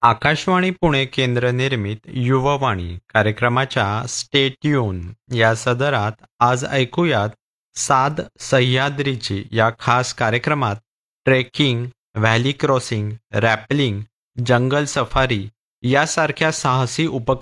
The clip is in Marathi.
आकाशवाणी पुणे केंद्र निर्मित युववाणी कार्यक्रमाच्या स्टेट्यून या सदरात आज ऐकूयात साद सह्याद्रीची या खास कार्यक्रमात ट्रेकिंग, व्हॅली क्रॉसिंग, रॅपलिंग, जंगल सफारी यासारख्या साहसी